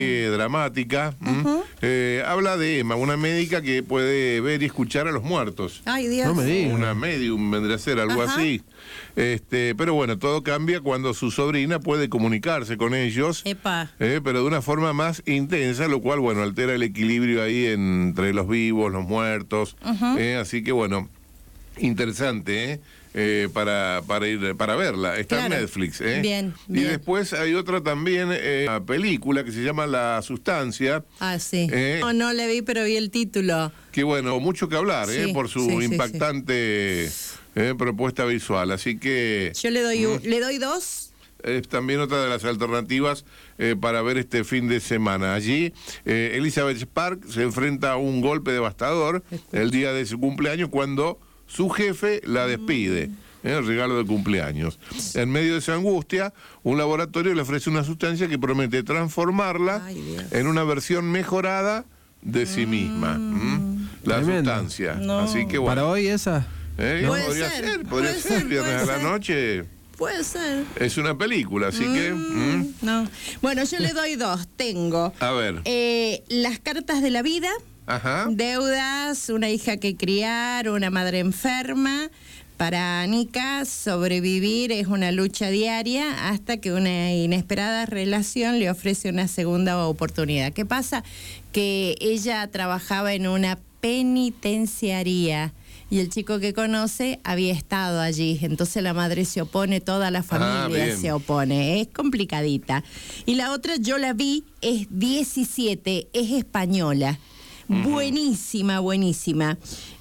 dramática. Habla de Emma, una médica que puede ver y escuchar a los muertos. Ay, Dios. No me digas. Una medium vendría a ser, algo así. Pero bueno, todo cambia cuando su sobrina puede comunicarse con ellos, Epa. pero de una forma más intensa, lo cual, bueno, altera el equilibrio ahí entre los vivos, los muertos. Así que, bueno, interesante, para verla. Está Claro. en Netflix. Bien, Y bien. después hay otra también, una película que se llama La Sustancia. Ah, sí. Eh. No le vi, pero vi el título. Que bueno, mucho que hablar, Sí, por su sí, sí, impactante propuesta visual. Así que Yo le doy 2. es también otra de las alternativas para ver este fin de semana. Allí, Elizabeth Spark se enfrenta a un golpe devastador el día de su cumpleaños cuando su jefe la despide. El regalo de cumpleaños. En medio de esa angustia, un laboratorio le ofrece una sustancia que promete transformarla Ay, Dios. en una versión mejorada de sí misma. La Tremendo. sustancia. No. Así que bueno. Para hoy esa. Puede Podría ser, ser, puede ser, viernes puede a la ser. noche. Puede ser. Es una película, así que... No. Bueno, yo le doy 2. Tengo A ver. Las cartas de la vida, Ajá. deudas, una hija que criar, una madre enferma. Para Anika, sobrevivir es una lucha diaria hasta que una inesperada relación le ofrece una segunda oportunidad. ¿Qué pasa? Que ella trabajaba en una penitenciaría y el chico que conoce había estado allí. Entonces la madre se opone, toda la familia bien. se opone. Es complicadita. Y la otra, yo la vi, es 17, es española. Buenísima, buenísima.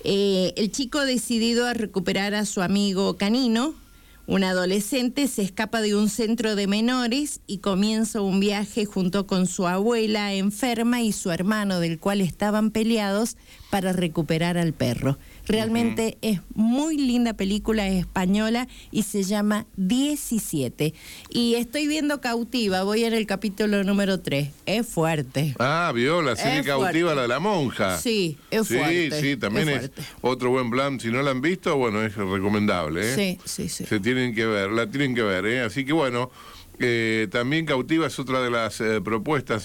El chico decidido a recuperar a su amigo canino, un adolescente, se escapa de un centro de menores y comienza un viaje junto con su abuela enferma y su hermano, del cual estaban peleados, para recuperar al perro. Realmente es muy linda película, es española y se llama 17. Y estoy viendo Cautiva, voy en el capítulo número 3. Es fuerte. Ah, vio la serie Es Cautiva, fuerte. la de la monja. Sí, es fuerte. Sí, también es fuerte. otro buen plan. Si no la han visto, bueno, es recomendable. Sí. Se tienen que ver, la tienen que ver. Así que bueno, también Cautiva es otra de las propuestas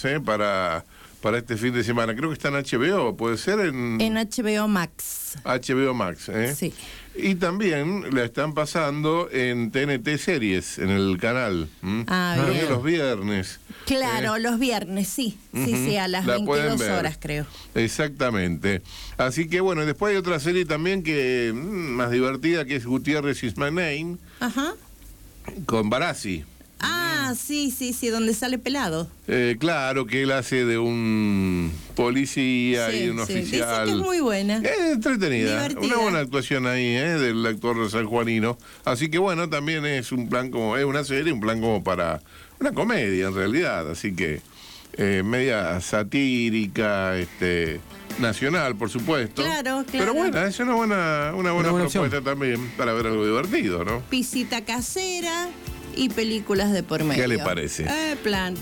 para este fin de semana. Creo que está en HBO, ¿puede ser? En HBO Max. HBO Max, Sí. Y también la están pasando en TNT Series, en el canal. Ah, Creo bien. que los viernes. Claro, los viernes, sí. Sí, a las La pueden 22 ver. horas, creo. Exactamente. Así que bueno, después hay otra serie también que más divertida, que es Gutiérrez is My Name, Ajá. con Barassi. Ah, sí, donde sale pelado. Claro, que él hace de un policía y un Dicen oficial. que es muy buena. Entretenida. Divertida. Una buena actuación ahí, del actor sanjuanino. Así que bueno, también es un plan como, es una serie, un plan como para una comedia en realidad. Así que media satírica, nacional, por supuesto. Claro. Pero bueno, es una buena propuesta opción. también para ver algo divertido, ¿no? Visita casera y películas de por medio. ¿Qué le parece? Plan.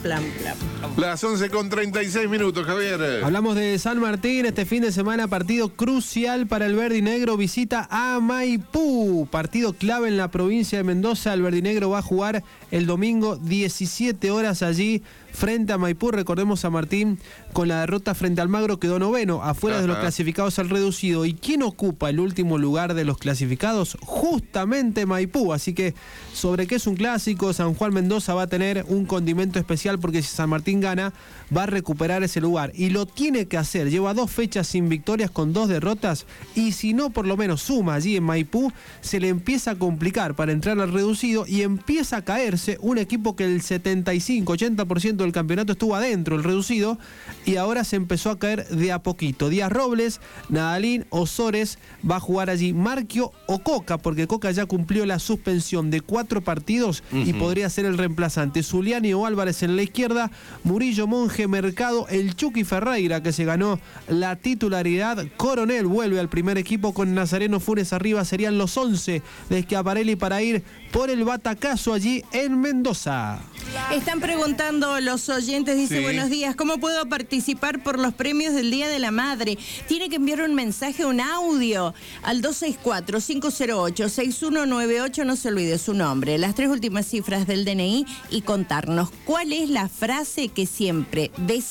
Las 11:36, Javier. Hablamos de San Martín, este fin de semana, partido crucial para el verde y negro, visita a Maipú, partido clave en la provincia de Mendoza. El verde y negro va a jugar el domingo 17 horas allí frente a Maipú. Recordemos, a Martín con la derrota frente al Magro quedó noveno, afuera de los clasificados al reducido. ¿Y quién ocupa el último lugar de los clasificados? Justamente Maipú. Así que, sobre qué es un clásico, San Juan Mendoza va a tener un condimento especial, porque si San Martín gana, va a recuperar ese lugar. Y lo tiene que hacer. Lleva 2 fechas sin victorias con 2 derrotas. Y si no, por lo menos suma allí en Maipú, se le empieza a complicar para entrar al reducido y empieza a caerse un equipo que el 75-80% del campeonato estuvo adentro, el reducido, y ahora se empezó a caer de a poquito. Díaz Robles, Nadalín, Osores, va a jugar allí Marquio o Coca, porque Coca ya cumplió la suspensión de 4 partidos y podría ser el reemplazante. Zuliani o Álvarez en la izquierda, Murillo, Monje, Mercado, el Chucky Ferreira, que se ganó la titularidad. Coronel vuelve al primer equipo con Nazareno Funes arriba. Serían los 11 de Schiaparelli para ir por el batacazo allí en en Mendoza. Están preguntando los oyentes, dice, Sí. buenos días, ¿cómo puedo participar por los premios del Día de la Madre? Tiene que enviar un mensaje, un audio al 264-508-6198, no se olvide su nombre, las 3 últimas cifras del DNI y contarnos cuál es la frase que siempre